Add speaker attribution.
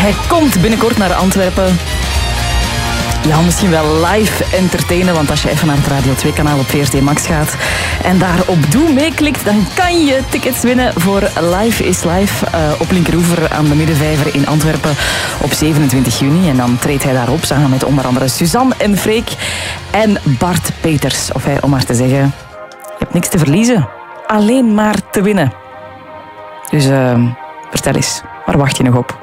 Speaker 1: Hij komt binnenkort naar Antwerpen. Ja, misschien wel live entertainen, want als je even naar het Radio 2-kanaal op VRT Max gaat en daar op Doe meeklikt, dan kan je tickets winnen voor Live is Live op Linkeroever aan de Middenvijver in Antwerpen op 27 juni. En dan treedt hij daarop samen met onder andere Suzanne en Freek en Bart Peters. Of om maar te zeggen, je hebt niks te verliezen, alleen maar te winnen. Dus vertel eens, waar wacht je nog op?